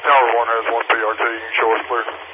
Tower 1 has 1 PRT, you can show us clear.